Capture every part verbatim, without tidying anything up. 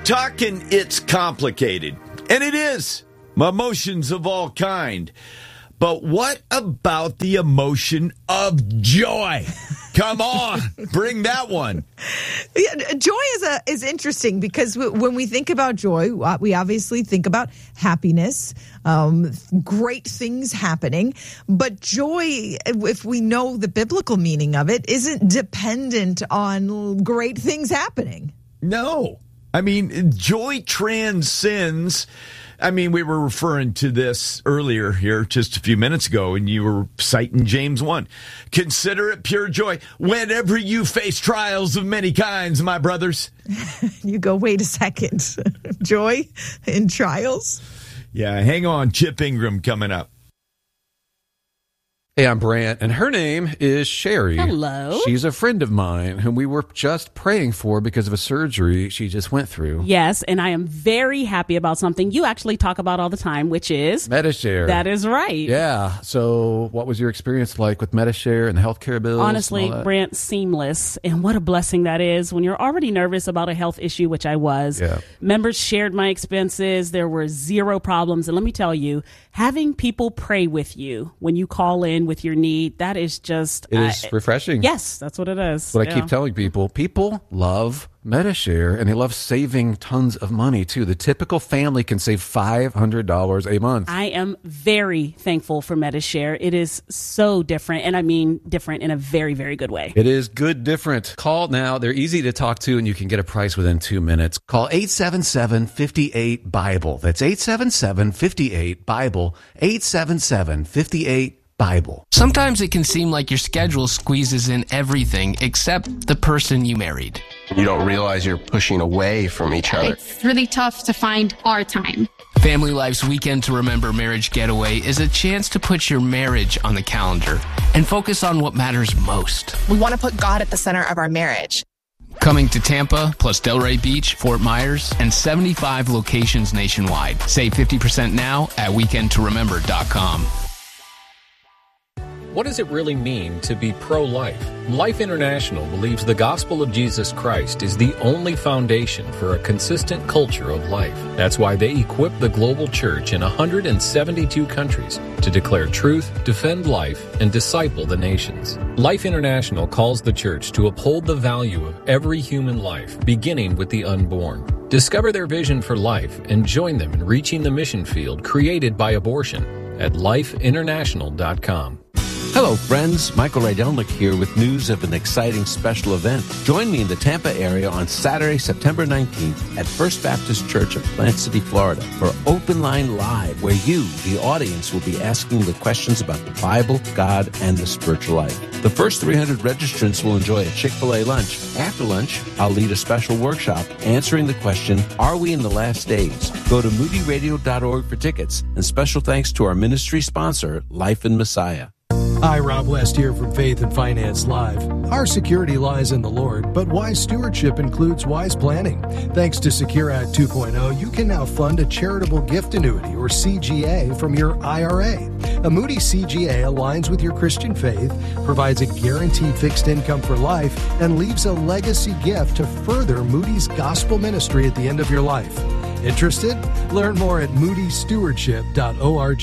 talking it's complicated, and it is. Emotions of all kind. But what about the emotion of joy? Come on, bring that one. Yeah, joy is a is interesting because w- when we think about joy, we obviously think about happiness, um, great things happening. But joy, if we know the biblical meaning of it, isn't dependent on great things happening. No. I mean, joy transcends. I mean, we were referring to this earlier here just a few minutes ago, and you were citing James one. Consider it pure joy whenever you face trials of many kinds, my brothers. You go, wait a second. Joy in trials? Yeah, hang on. Chip Ingram coming up. Hey, I'm Brant, and her name is Sherry. Hello. She's a friend of mine whom we were just praying for because of a surgery she just went through. Yes, and I am very happy about something you actually talk about all the time, which is Medi-Share. That is right. Yeah. So what was your experience like with Medi-Share and the healthcare bills? Honestly, Brant, seamless. And what a blessing that is when you're already nervous about a health issue, which I was. Yeah. Members shared my expenses. There were zero problems. And let me tell you, having people pray with you when you call in with your need, that is just... It is uh, refreshing. Yes, that's what it is. That's what yeah. I keep telling people. People love Medi-Share, and they love saving tons of money, too. The typical family can save five hundred dollars a month. I am very thankful for Medi-Share. It is so different, and I mean different in a very, very good way. It is good different. Call now. They're easy to talk to, and you can get a price within two minutes. Call eight seven seven, five eight, BIBLE. That's eight seven seven, five eight, BIBLE. eight seven seven, five eight, BIBLE. Sometimes it can seem like your schedule squeezes in everything except the person you married. You don't realize you're pushing away from each other. It's really tough to find our time. Family Life's Weekend to Remember Marriage Getaway is a chance to put your marriage on the calendar and focus on what matters most. We want to put God at the center of our marriage. Coming to Tampa, plus Delray Beach, Fort Myers, and seventy-five locations nationwide. Save fifty percent now at weekend to remember dot com. What does it really mean to be pro-life? Life International believes the gospel of Jesus Christ is the only foundation for a consistent culture of life. That's why they equip the global church in one hundred seventy-two countries to declare truth, defend life, and disciple the nations. Life International calls the church to uphold the value of every human life, beginning with the unborn. Discover their vision for life and join them in reaching the mission field created by abortion at life international dot com. Hello, friends. Michael Rydelnik here with news of an exciting special event. Join me in the Tampa area on Saturday, September nineteenth at First Baptist Church of Plant City, Florida for Open Line Live, where you, the audience, will be asking the questions about the Bible, God, and the spiritual life. The first three hundred registrants will enjoy a Chick-fil-A lunch. After lunch, I'll lead a special workshop answering the question, are we in the last days? Go to moody radio dot org for tickets, and special thanks to our ministry sponsor, Life in Messiah. Hi, Rob West here from Faith and Finance Live. Our security lies in the Lord, but wise stewardship includes wise planning. Thanks to Secure Act two point oh, you can now fund a charitable gift annuity, or C G A, from your I R A. A Moody C G A aligns with your Christian faith, provides a guaranteed fixed income for life, and leaves a legacy gift to further Moody's gospel ministry at the end of your life. Interested? Learn more at moody stewardship dot org.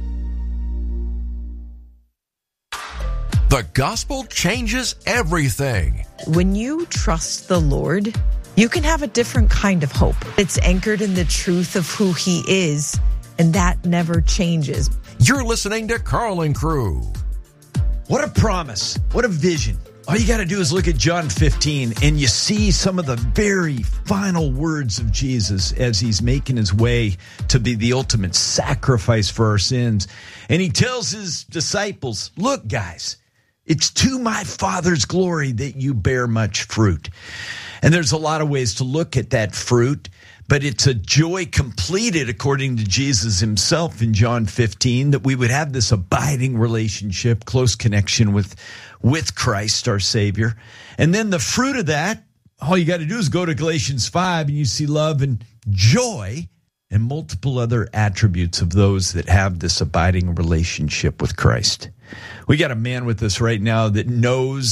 The gospel changes everything. When you trust the Lord, you can have a different kind of hope. It's anchored in the truth of who He is, and that never changes. You're listening to Carl and Crew. What a promise. What a vision. All you got to do is look at John fifteen, and you see some of the very final words of Jesus as he's making his way to be the ultimate sacrifice for our sins. And he tells his disciples, look, guys, it's to my Father's glory that you bear much fruit. And there's a lot of ways to look at that fruit, but it's a joy completed, according to Jesus himself in John fifteen, that we would have this abiding relationship, close connection with, with Christ, our Savior. And then the fruit of that, all you got to do is go to Galatians five, and you see love and joy and multiple other attributes of those that have this abiding relationship with Christ. We got a man with us right now that knows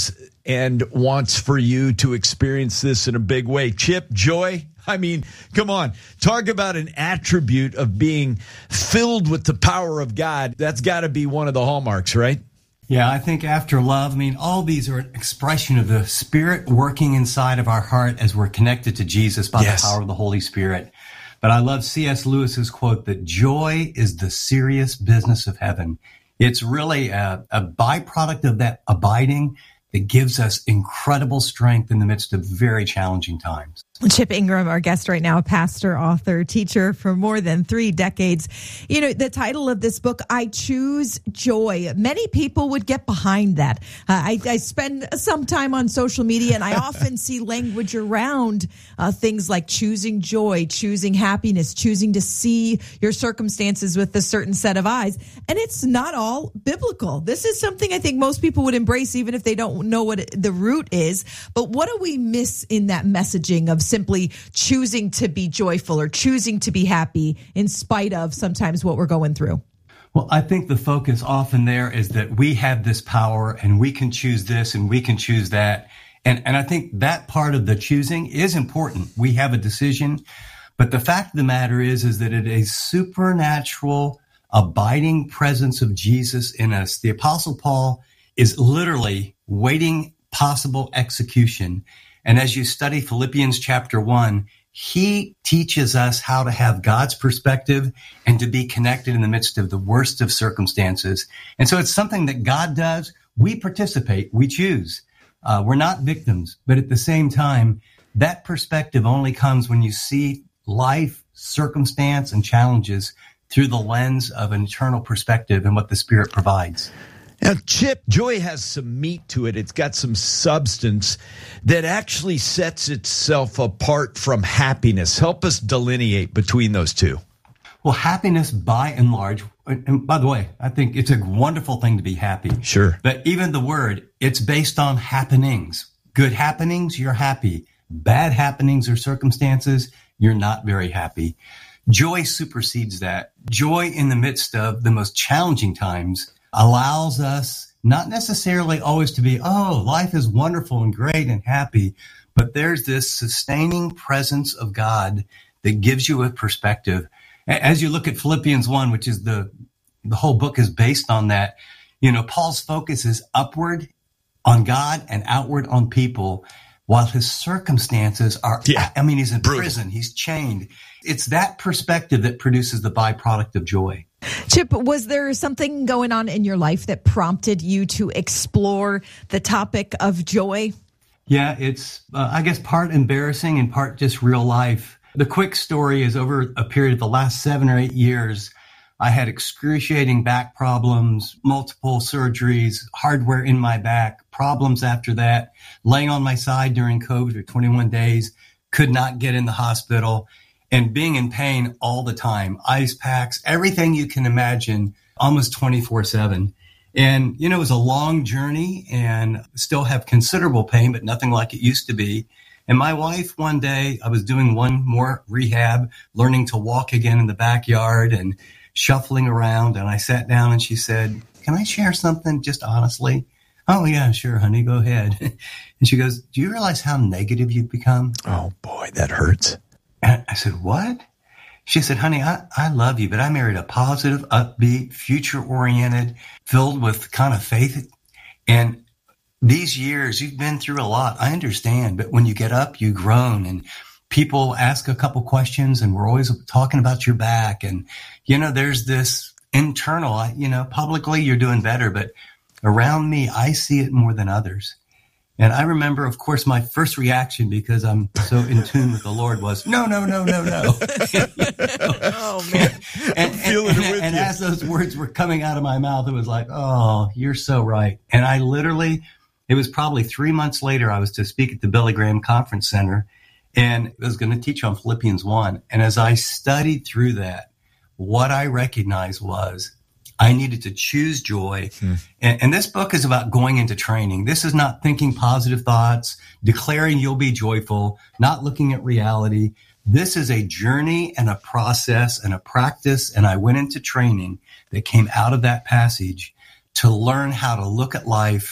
and wants for you to experience this in a big way. Chip, joy. I mean, come on. Talk about an attribute of being filled with the power of God. That's got to be one of the hallmarks, right? Yeah, I think after love, I mean, all these are an expression of the Spirit working inside of our heart as we're connected to Jesus by yes. the power of the Holy Spirit. But I love C S Lewis's quote that joy is the serious business of heaven. It's really a, a byproduct of that abiding that gives us incredible strength in the midst of very challenging times. Chip Ingram, our guest right now, pastor, author, teacher for more than three decades. You know, the title of this book, I Choose Joy. Many people would get behind that. Uh, I, I spend some time on social media, and I often see language around uh, things like choosing joy, choosing happiness, choosing to see your circumstances with a certain set of eyes. And it's not all biblical. This is something I think most people would embrace, even if they don't know what the root is. But what do we miss in that messaging of simply choosing to be joyful or choosing to be happy in spite of sometimes what we're going through? Well, I think the focus often there is that we have this power and we can choose this and we can choose that. And, and I think that part of the choosing is important. We have a decision. But the fact of the matter is, is that it is a supernatural, abiding presence of Jesus in us. The Apostle Paul is literally waiting possible execution. And as you study Philippians chapter one, he teaches us how to have God's perspective and to be connected in the midst of the worst of circumstances. And so it's something that God does. We participate. We choose. Uh, we're not victims. But at the same time, that perspective only comes when you see life, circumstance, and challenges through the lens of an eternal perspective and what the Spirit provides. Now, Chip, joy has some meat to it. It's got some substance that actually sets itself apart from happiness. Help us delineate between those two. Well, happiness, by and large, and by the way, I think it's a wonderful thing to be happy. Sure. But even the word, it's based on happenings. Good happenings, you're happy. Bad happenings or circumstances, you're not very happy. Joy supersedes that. Joy in the midst of the most challenging times allows us not necessarily always to be, oh, life is wonderful and great and happy, but there's this sustaining presence of God that gives you a perspective. As you look at Philippians one, which is the, the whole book is based on that, you know, Paul's focus is upward on God and outward on people, while his circumstances are, yeah, I mean, he's in brutal. prison, he's chained. It's that perspective that produces the byproduct of joy. Chip, was there something going on in your life that prompted you to explore the topic of joy? Yeah, it's, uh, I guess, part embarrassing and part just real life. The quick story is over a period of the last seven or eight years, I had excruciating back problems, multiple surgeries, hardware in my back, problems after that, laying on my side during COVID for twenty-one days, could not get in the hospital, and being in pain all the time, ice packs, everything you can imagine, almost twenty-four seven. And, you know, it was a long journey and still have considerable pain, but nothing like it used to be. And my wife, one day, I was doing one more rehab, learning to walk again in the backyard and shuffling around. And I sat down and she said, can I share something just honestly? Oh, yeah, sure, honey, go ahead. And she goes, do you realize how negative you've become? Oh, boy, that hurts. And I said, what? She said, honey, I, I love you, but I married a positive, upbeat, future-oriented, filled with kind of faith. And these years, you've been through a lot. I understand. But when you get up, you groan and people ask a couple questions and we're always talking about your back. And, you know, there's this internal, you know, publicly you're doing better, but around me, I see it more than others. And I remember, of course, my first reaction, because I'm so in tune with the Lord, was, no, no, no, no, no. You know? Oh, man. And, and, and, and, and as those words were coming out of my mouth, it was like, oh, you're so right. And I literally, it was probably three months later, I was to speak at the Billy Graham Conference Center, and I was going to teach on Philippians one. And as I studied through that, what I recognized was I needed to choose joy. Hmm. And, and this book is about going into training. This is not thinking positive thoughts, declaring you'll be joyful, not looking at reality. This is a journey and a process and a practice. And I went into training that came out of that passage to learn how to look at life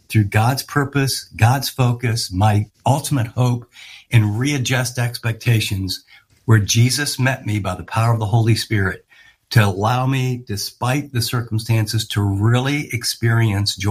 through God's purpose, God's focus, my ultimate hope, and readjust expectations where Jesus met me by the power of the Holy Spirit to allow me, despite the circumstances, to really experience joy.